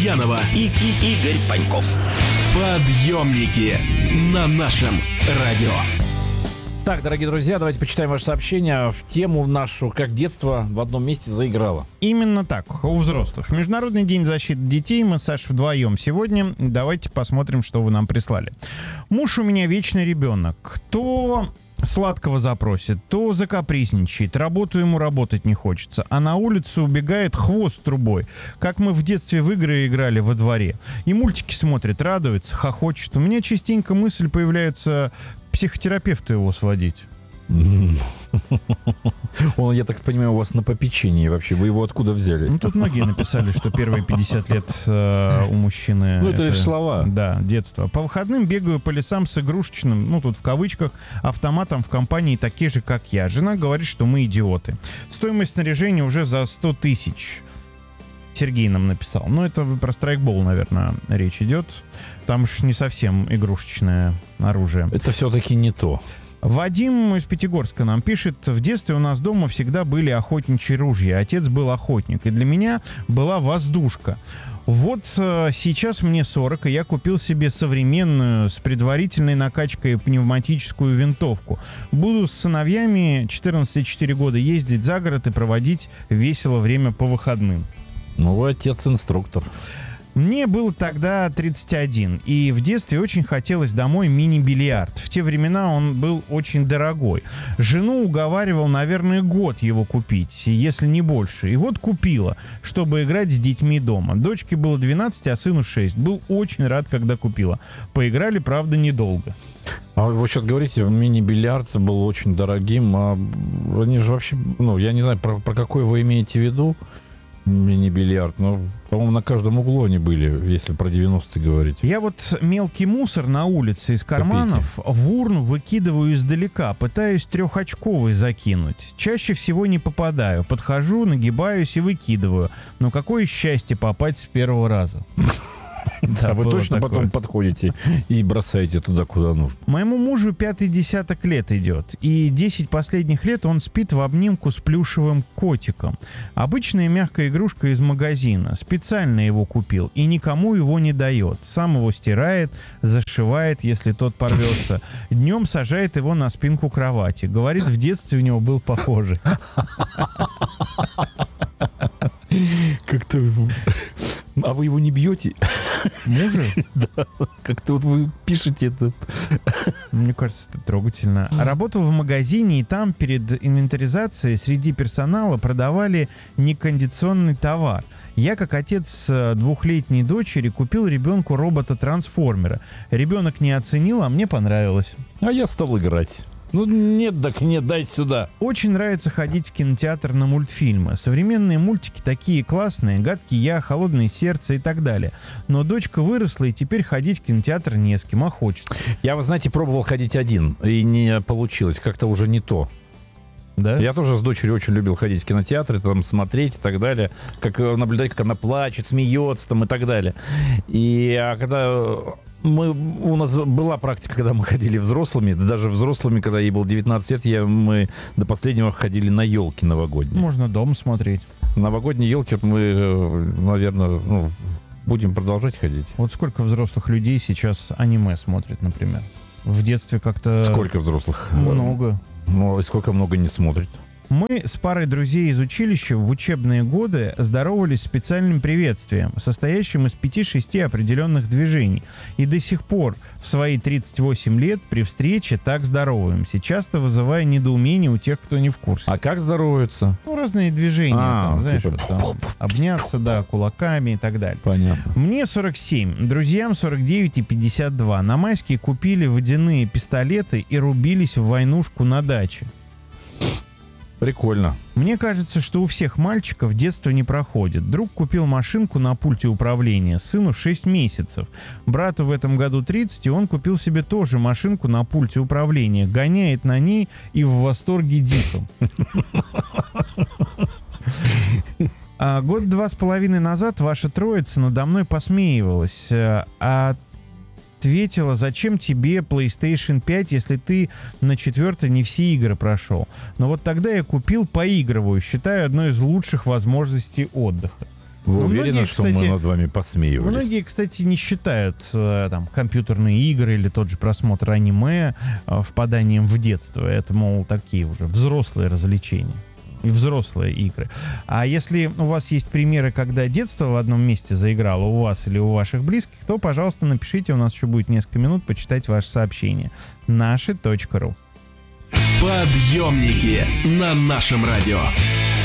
Емельянова и Игорь Паньков. Подъемники на нашем радио. Так, дорогие друзья, давайте почитаем ваши сообщения в тему нашу «Как детство в одном месте заиграло». Именно так, у взрослых. Международный день защиты детей. Мы, Саша, вдвоем сегодня. Давайте посмотрим, что вы нам прислали. Муж у меня вечный ребенок. То сладкого запросит, то закапризничает. Работу ему работать не хочется. А на улицу убегает хвост трубой. Как мы в детстве в игры играли во дворе. И мультики смотрит, радуется, хохочет. У меня частенько мысль появляется психотерапевту его сводить. Он, я так понимаю, у вас на попечении вообще. Вы его откуда взяли? Ну, тут многие написали, что первые 50 лет у мужчины... Ну, это лишь слова. Да, детство. По выходным бегаю по лесам с игрушечным, ну, тут в кавычках, автоматом в компании такие же, как я. Жена говорит, что мы идиоты. Стоимость снаряжения уже за 100 тысяч. Сергей нам написал. Ну, это про страйкбол, наверное, речь идет. Там уж не совсем игрушечное оружие. Это все-таки не то. Вадим из Пятигорска нам пишет: в детстве у нас дома всегда были охотничьи ружья. Отец был охотник, и для меня была воздушка. Вот сейчас мне 40, и я купил себе современную с предварительной накачкой пневматическую винтовку. Буду с сыновьями 14-4 года ездить за город и проводить весело время по выходным. Ну, вы отец-инструктор. Мне было тогда 31, и в детстве очень хотелось домой мини-бильярд. В те времена он был очень дорогой. Жену уговаривал, наверное, год его купить, если не больше. И вот купила, чтобы играть с детьми дома. Дочке было 12, а сыну 6. Был очень рад, когда купила. Поиграли, правда, недолго. А вы сейчас говорите, мини-бильярд был очень дорогим. А они же вообще, ну, я не знаю, про какой вы имеете в виду. Мини-бильярд. Ну, по-моему, на каждом углу они были, если про 90-е говорить. Я вот мелкий мусор на улице из карманов в урну выкидываю издалека, пытаюсь трехочковый закинуть. Чаще всего не попадаю. Подхожу, нагибаюсь и выкидываю. Но какое счастье попасть с первого раза. Да, вы точно потом подходите и бросаете туда, куда нужно. Моему мужу 5-й десяток лет идет, и 10 последних лет он спит в обнимку с плюшевым котиком. Обычная мягкая игрушка из магазина. Специально его купил и никому его не дает. Сам его стирает, зашивает, если тот порвется. Днем сажает его на спинку кровати. Говорит, в детстве у него был похожий. Как-то... А вы его не бьете? Мужа? Да. Как-то вот вы пишете это. Мне кажется, это трогательно. Работал в магазине, и там перед инвентаризацией среди персонала продавали некондиционный товар. Я, как отец 2-летней дочери, купил ребенку робота-трансформера. Ребенок не оценил, а мне понравилось. А я стал играть. Ну, нет, так нет, дайте сюда. Очень нравится ходить в кинотеатр на мультфильмы. Современные мультики такие классные. «Гадкий я», «Холодное сердце» и так далее. Но дочка выросла, и теперь ходить в кинотеатр не с кем, а хочется. Я, вы знаете, пробовал ходить один, и не получилось. Как-то уже не то. Да? Я тоже с дочерью очень любил ходить в кинотеатры, там смотреть и так далее. Как наблюдать, как она плачет, смеется там и так далее. А когда... У нас была практика, когда мы ходили взрослыми, даже взрослыми, когда ей было 19 лет, мы до последнего ходили на елки новогодние. Можно дома смотреть. Новогодние елки мы, наверное, будем продолжать ходить. Вот сколько взрослых людей сейчас аниме смотрят, например? В детстве как-то... Сколько взрослых? Много. Ну, и сколько много не смотрит. Мы с парой друзей из училища в учебные годы здоровались специальным приветствием, состоящим из 5-6 определенных движений. И до сих пор в свои 38 лет при встрече так здороваемся, часто вызывая недоумение у тех, кто не в курсе. А как здороваются? Ну, разные движения, там, знаешь, типа... вот, там, обняться, да, кулаками и так далее. Понятно. Мне 47, друзьям 49 и 52. На майские купили водяные пистолеты и рубились в войнушку на даче. Прикольно. Мне кажется, что у всех мальчиков детство не проходит. Друг купил машинку на пульте управления, сыну 6 месяцев. Брату в этом году 30, и он купил себе тоже машинку на пульте управления. Гоняет на ней и в восторге диком. А 1.5 года назад ваша троица надо мной посмеивалась. Ответила, зачем тебе PlayStation 5, если ты на 4-й не все игры прошел. Но вот тогда я купил, поигрываю, считаю одной из лучших возможностей отдыха. Вы Ну, уверены, многие, что кстати, мы над вами посмеивались? Многие, кстати, не считают там компьютерные игры или тот же просмотр аниме впаданием в детство. Это, мол, такие уже взрослые развлечения и взрослые игры. А если у вас есть примеры, когда детство в одном месте заиграло у вас или у ваших близких, то, пожалуйста, напишите, у нас еще будет несколько минут почитать ваше сообщение. Наши.ру. Подъемники на нашем радио.